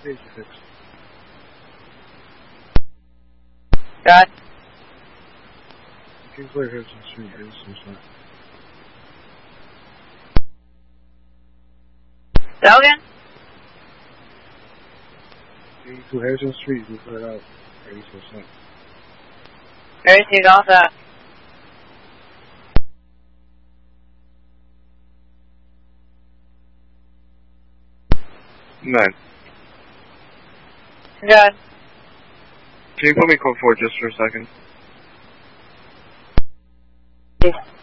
stage you fixed. Got. Kingsway Harrison Street, Harrison Street. Say again? 82 Harrison Street, we put it out. 30%. Everything off that. Nine. Good. Can you put me code 4 just for a second? Yeah.